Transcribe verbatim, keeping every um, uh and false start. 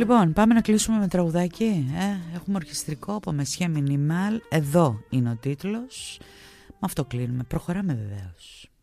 Λοιπόν, πάμε να κλείσουμε με τραγουδάκι. ε? Έχουμε ορχιστρικό από Monsieur Minimal. Εδώ είναι ο τίτλος. Με αυτό κλείνουμε. Προχωράμε βεβαίως.